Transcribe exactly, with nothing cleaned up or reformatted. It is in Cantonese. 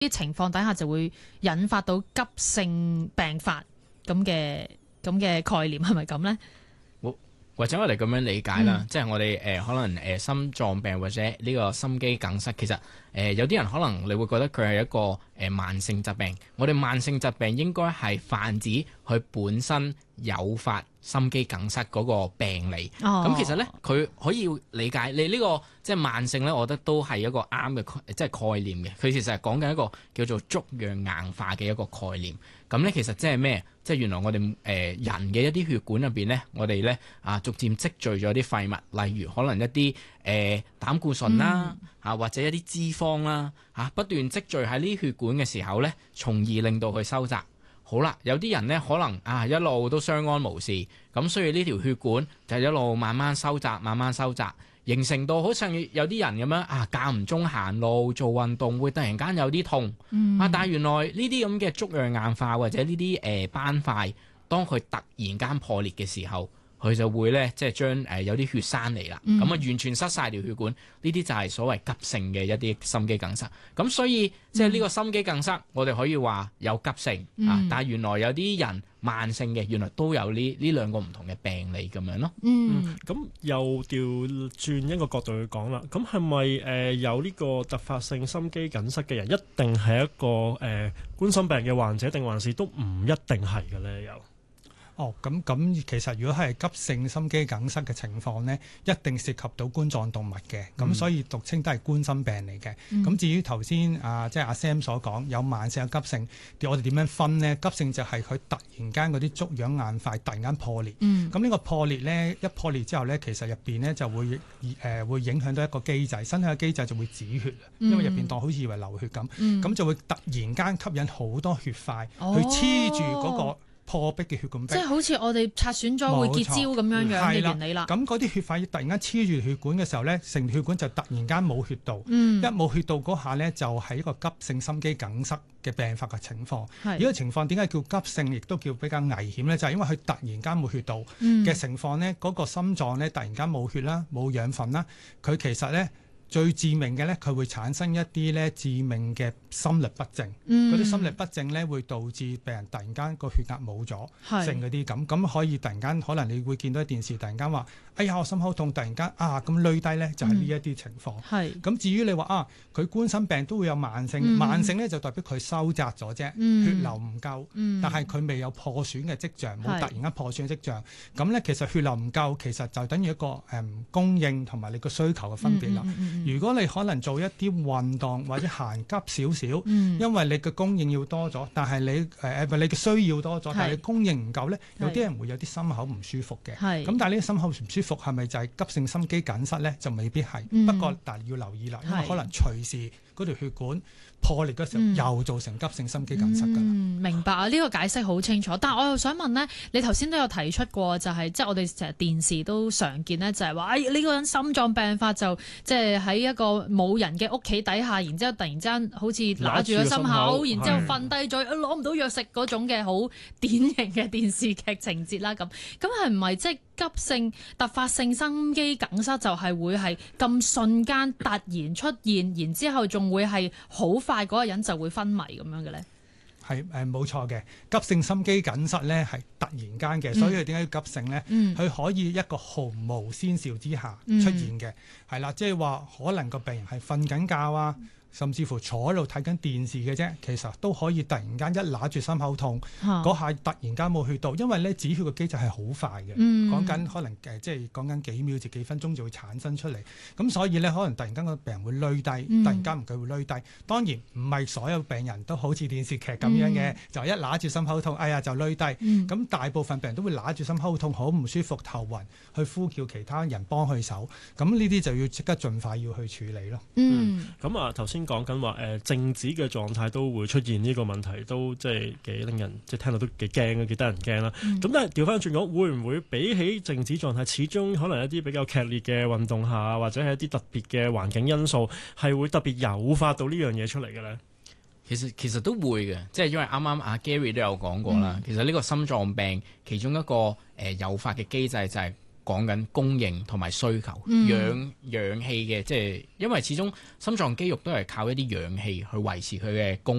啲情況底下就會引發到急性病發咁嘅咁嘅概念係咪咁呢？ 或者我哋咁樣理解啦， 嗯、 即係我哋誒、呃、可能誒、呃、心臟病或者呢個心肌梗塞，其實誒、呃、有啲人可能你會覺得佢係一個誒、呃、慢性疾病。我哋慢性疾病應該係泛指佢本身誘發心肌梗塞嗰個病理。咁、哦、其實咧，佢可以理解你呢、這個即係慢性咧，我覺得都係一個啱嘅即係概念嘅。佢其實係講緊一個叫做粥樣硬化嘅一個概念。咁咧其實即係咩？即係原來我哋誒、呃、人嘅一啲血管入邊咧，我哋咧啊逐漸積聚咗啲廢物，例如可能一啲誒、呃、膽固醇啦，嗯、啊或者一啲脂肪啦，嚇、啊、不斷積聚喺呢啲血管嘅時候咧，從而令到佢收窄。好啦，有啲人咧可能啊一路都相安無事，咁所以呢條血管就一路慢慢收窄，慢慢收窄。形成到好似有啲人咁樣啊，間唔中行路做運動會突然間有啲痛、嗯、啊，但係原來呢啲咁嘅粥樣硬化或者呢啲誒斑塊，當佢突然間破裂嘅時候，佢就會咧即係將誒、呃、有啲血栓嚟啦，咁啊、嗯、完全塞晒條血管，呢啲就係所謂急性嘅一啲心肌梗塞。咁所以即係呢個心肌梗塞，嗯、我哋可以話有急性、嗯、啊，但係原來有啲人慢性嘅，原來都有呢呢兩個唔同嘅病理咁樣咯。 嗯，咁、嗯、又調轉一個角度去講啦，咁係咪誒有呢個突發性心肌梗塞嘅人一定係一個誒、呃、冠心病嘅患者，定還是都唔一定係嘅咧？又？ 哦，咁咁其實如果係急性心肌梗塞嘅情況呢，一定涉及到冠狀動脈嘅，咁、嗯、所以俗稱都係冠心病嚟嘅。咁、嗯、至於頭先啊，即係阿 Sam 所講有慢性有急性，我哋點樣分呢？急性就係佢突然間嗰啲粥樣硬塊突然間破裂。咁呢、嗯、個破裂呢，一破裂之後呢，其實入邊呢就會誒、呃、會影響到一個機制，身體嘅機制就會止血，因為入邊當好似以為流血咁，咁、嗯、就會突然間吸引好多血塊、哦、去黐住嗰個破壁嘅血管壁， 即係好似我哋擦損咗會結焦咁樣樣嘅原理啦。 咁嗰啲血塊突然間黐住血管嘅時候呢，成條血管就突然間冇血道， 嗯、 一冇血道嗰下呢，就係一個急性心肌梗塞嘅病發嘅情況。呢個情況點解叫急性，亦都叫比較危險呢？就係、是、因為佢突然間冇血道嘅情況呢，嗰、嗯、個心臟呢，突然間冇血啦，冇養分啦，佢其實呢。最致命嘅咧，佢會產生一啲咧致命嘅心律不正。嗰啲、嗯、心律不正咧，會導致病人突然間個血壓冇咗，剩嗰啲咁，咁可以突然間可能你會見到電視突然間話，哎呀我心口痛，突然間啊咁累低咧，就係呢一啲情況。係咁、嗯、至於你話啊，佢冠心病都會有慢性，嗯、慢性咧就代表佢收窄咗啫，嗯、血流唔夠，嗯、但係佢未有破損嘅跡象，冇突然間破損嘅跡象。咁咧是其實血流唔夠，其實就等於一個誒、嗯、供應同埋你個需求嘅分別啦。嗯嗯嗯嗯如果你可能做一啲運動或者行急少少，嗯、因為你嘅供應要多咗，但係你誒誒、呃、你嘅需要多咗，是但係你供應唔夠咧，有啲人會有啲心口唔舒服嘅。咁是但係呢啲心口唔舒服係咪就係急性心肌梗塞咧？就未必係。嗯、不過但係要留意啦，因為可能隨時嗰條血管破裂嘅時候，嗯、又造成急性心肌梗塞㗎啦。 嗯，明白啊！呢、呢個解釋好清楚。但係我又想問咧，你頭先都有提出過、就係，就係即係我哋成日電視都常見咧，就係話哎呢個人心臟病發就即係喺一個冇人嘅屋企底下，然之後突然之間好似揦住個心口，然之後瞓低咗，攞唔到藥食嗰種嘅好典型嘅電視劇情節啦。咁咁係唔係即係急性突發性心肌梗塞就係會係咁瞬間突然出現，然之後仲會係好快嗰個人就會昏迷咁樣嘅咧？ 係誒冇錯嘅，急性心肌梗塞咧係突然間嘅，嗯、所以點解要急性咧？佢、嗯、可以一個毫無先兆之下出現嘅，係啦、嗯，即係話可能個病人係瞓緊覺啊。甚至乎坐喺度睇緊電視嘅啫，其實都可以突然間一揦住心口痛，嗰下、啊、突然間冇血道，因為咧止血嘅機制係好快嘅，講緊、嗯、可能誒、呃、即係講緊幾秒至幾分鐘就會產生出嚟，咁所以咧可能突然間個病人會累低，嗯、突然間唔佢會累低。當然唔係所有病人都好似電視劇咁樣嘅，嗯、就一揦住心口痛，哎呀就累低。咁、嗯、大部分病人都會揦住心口痛，好唔舒服、頭暈，去呼叫其他人幫佢手。咁呢啲就要即刻盡快要去處理咯。 嗯，咁啊頭先講緊話誒靜止嘅狀態都會出現呢個問題，都即係幾令人即係聽到都幾驚啊，幾得人驚啦。咁、嗯、但係調翻轉講，會唔會比起靜止狀態，始終可能一啲比較劇烈嘅運動下，或者係一啲特別嘅環境因素，係會特別誘發到呢樣嘢出嚟嘅咧？ 其實其實都會嘅，即係因為啱啱阿 Gary 都有講過啦。嗯、其實呢個心臟病其中一個誒誘發嘅機制就係講緊供應同埋需求， 嗯、 氧氧氣嘅，即係因為始終心臟肌肉都係靠一啲氧氣去維持佢嘅功